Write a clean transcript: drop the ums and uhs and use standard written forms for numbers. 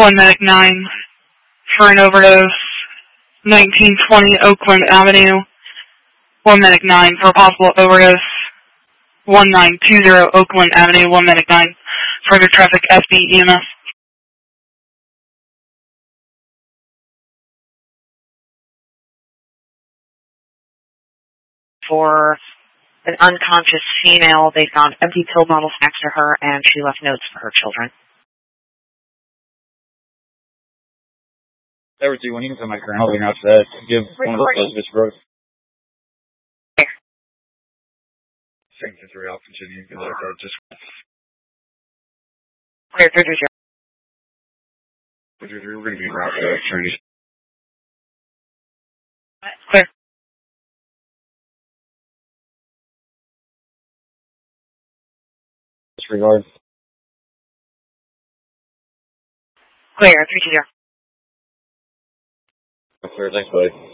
1 Medic 9 for an overdose. 1920 Oakland Avenue. 1 Medic 9 for a possible overdose. 1920 Oakland Avenue. 1 Medic 9. Further traffic FB EMS. For an unconscious female, they found empty pill bottles next to her, and she left notes for her children. Everything, when you can come back around, holding out to that, give one of those bitch bros. Second to 3, I'll continue, because I just... Clear, 330. 333, we're going to be around to Trinity. Clear. Disregard. Clear, 320. Clear, thanks, buddy.